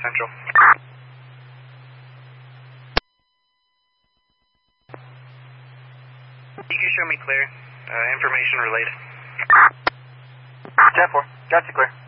Central. You can show me clear. Information relayed. 10-4, got you clear.